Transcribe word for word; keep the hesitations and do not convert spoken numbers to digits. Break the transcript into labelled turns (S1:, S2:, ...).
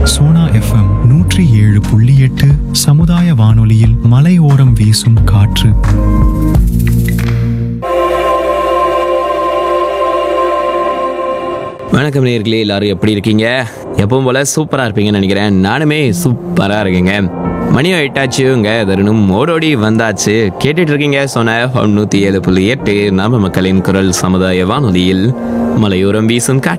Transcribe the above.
S1: Sona FM நூற்றி ஏழு புள்ளி எட்டு சமுதாய வானொலியில் மலையோரம் வீசும் காற்று.
S2: வணக்கம் நேயர்களே, எல்லாரும் எப்படி இருக்கீங்க? எப்பவும் போல சூப்பரா இருப்பீங்கன்னு நினைக்கிறேன். நானுமே சூப்பரா இருக்கேங்க. மணியும் எட்டாச்சுங்க, தருணம் ஓடோடி வந்தாச்சு. கேட்டுட்டு இருக்கீங்க சொன்ன நூத்தி ஏழு புள்ளி எட்டு நம்ம மக்களின் குரல் சமுதாய வானொலியில் மலையோரம் வீசும் காற்று.